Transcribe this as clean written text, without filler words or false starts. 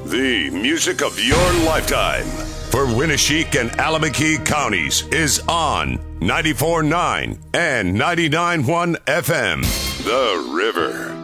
The music of your lifetime. For Winneshiek and Alameda counties is on 94.9 and 99.1 FM. The River.